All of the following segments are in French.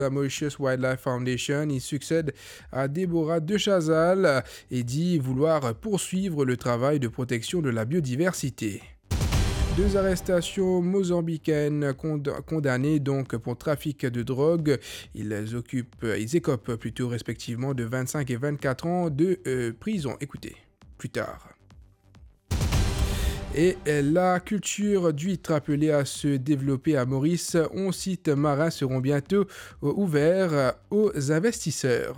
la Mauritius Wildlife Foundation. Il succède à Deborah Dechazal et dit vouloir poursuivre le travail de protection de la biodiversité. Deux arrestations mozambicaines condamnées donc pour trafic de drogue. Ils écopent plutôt respectivement de 25 et 24 ans de prison. Écoutez, plus tard. Et la culture d'huîtres appelée à se développer à Maurice, 11 sites marins seront bientôt ouverts aux investisseurs.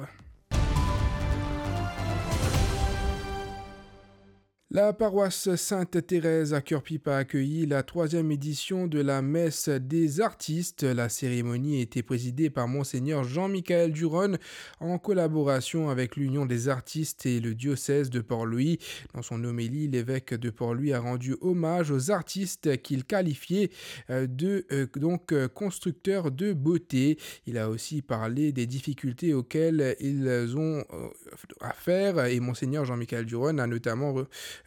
La paroisse Sainte-Thérèse à Cœur-Pipe a accueilli la 3e édition de la Messe des artistes. La cérémonie a été présidée par Monseigneur Jean-Michel Duron en collaboration avec l'Union des artistes et le diocèse de Port-Louis. Dans son homélie, l'évêque de Port-Louis a rendu hommage aux artistes qu'il qualifiait de constructeurs de beauté. Il a aussi parlé des difficultés auxquelles ils ont à faire et Monseigneur Jean-Michel Duron a notamment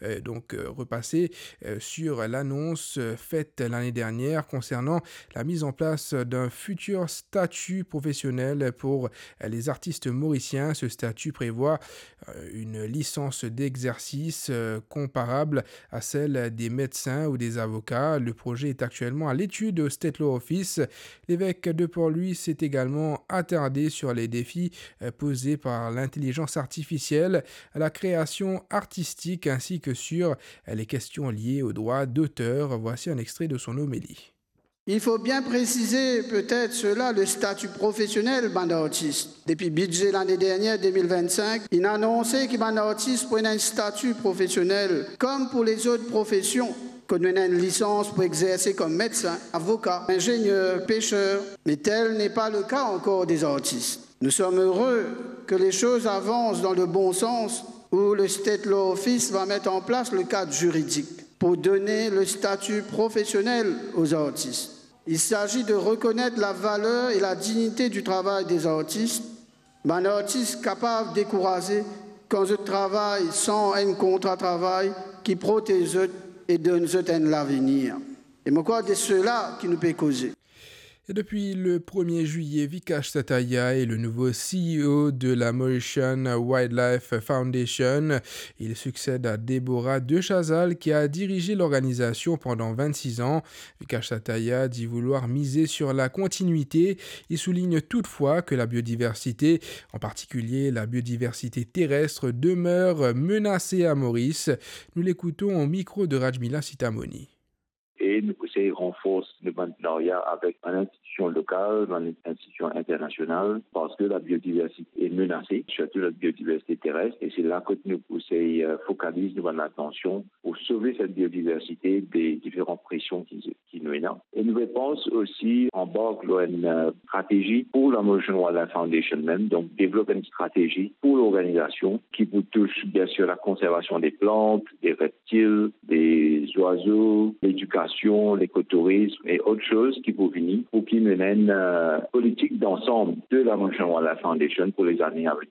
repasser sur l'annonce faite l'année dernière concernant la mise en place d'un futur statut professionnel pour les artistes mauriciens. Ce statut prévoit une licence d'exercice comparable à celle des médecins ou des avocats. Le projet est actuellement à l'étude au State Law Office. L'évêque de Port-Louis s'est également attardé sur les défis posés par l'intelligence artificielle à la création artistique ainsi que sur les questions liées aux droits d'auteur. Voici un extrait de son homélie. Il faut bien préciser peut-être cela, le statut professionnel d'un artiste. Depuis budget l'année dernière, 2025, il a annoncé que un artiste prenait un statut professionnel comme pour les autres professions, qu'on donnait une licence pour exercer comme médecin, avocat, ingénieur, pêcheur. Mais tel n'est pas le cas encore des artistes. Nous sommes heureux que les choses avancent dans le bon sens, où le State Law Office va mettre en place le cadre juridique pour donner le statut professionnel aux artistes. Il s'agit de reconnaître la valeur et la dignité du travail des artistes. Un artiste capable de décourager quand je travaille sans un contrat de travail qui protège et donne l'avenir. Et moi, crois que c'est cela qui nous peut causer. Et depuis le 1er juillet, Vikash Sataya est le nouveau CEO de la Mauritian Wildlife Foundation. Il succède à Deborah Dechazal qui a dirigé l'organisation pendant 26 ans. Vikash Sataya dit vouloir miser sur la continuité. Il souligne toutefois que la biodiversité, en particulier la biodiversité terrestre, demeure menacée à Maurice. Nous l'écoutons au micro de Rajmila Sitamoni. Et nous renforce le partenariat avec une institution locale, une institution internationale, parce que la biodiversité est menacée, surtout la biodiversité terrestre. Et c'est là que nous focalisons notre attention pour sauver cette biodiversité des différentes pressions qui nous menacent. Et nous pensons aussi embarquer une stratégie pour la Mauritian Wildlife Foundation même, donc développer une stratégie pour l'organisation qui vous touche bien sûr la conservation des plantes, des reptiles, des oiseaux, l'éducation, l'écotourisme et autres choses qui vont venir pour qui mènent une politique d'ensemble de la Mauritian Wildlife Foundation pour les années à venir.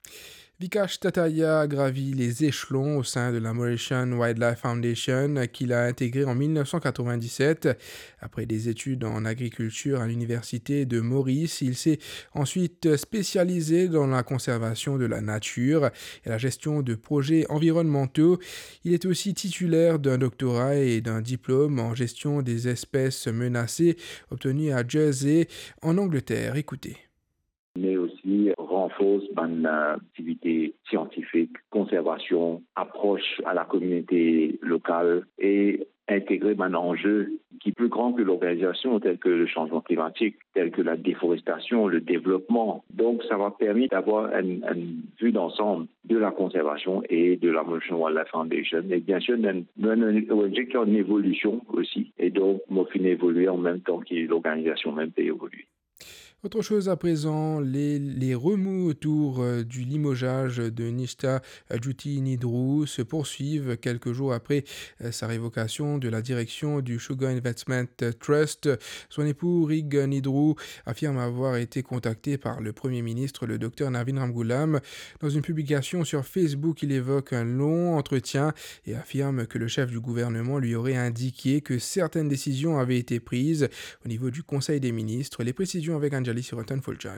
Vikash Sataya a gravi les échelons au sein de la Mauritian Wildlife Foundation qu'il a intégré en 1997. Après des études en agriculture à l'université de Maurice, il s'est ensuite spécialisé dans la conservation de la nature et la gestion de projets environnementaux. Il est aussi titulaire d'un doctorat et d'un diplôme en gestion des espèces menacées obtenu à Jersey en Angleterre. Écoutez. Mais aussi renforce une activité scientifique, conservation, approche à la communauté locale et intégrer un enjeu qui est plus grand que l'organisation, tel que le changement climatique, tel que la déforestation, le développement. Donc, ça va permettre d'avoir une vue d'ensemble de la conservation et de la Mauritian Wildlife Foundation. Et bien sûr, une ONG qui a une évolution aussi. Et donc, moi, fin évoluer en même temps que l'organisation même peut évoluer. Autre chose à présent, les remous autour du limogeage de Nishta Juti Nidrou se poursuivent quelques jours après sa révocation de la direction du Sugar Investment Trust. Son époux Rig Nidrou affirme avoir été contacté par le Premier ministre, le Dr Navin Ramgoolam. Dans une publication sur Facebook, il évoque un long entretien et affirme que le chef du gouvernement lui aurait indiqué que certaines décisions avaient été prises au niveau du Conseil des ministres. Les précisions avec Anjali Sirotan Fuljan.